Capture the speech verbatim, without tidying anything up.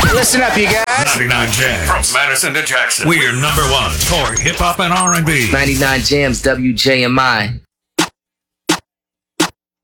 Listen up, you guys. ninety-nine Jams. From Madison to Jackson. We're number one for hip hop and R and B. ninety-nine Jams, W J M I.